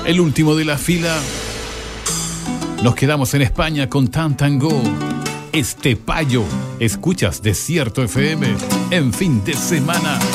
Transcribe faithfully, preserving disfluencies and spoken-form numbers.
El último de la fila. Nos quedamos en España con Tan Tango. Este payo. Escuchas Desierto F M en fin de semana.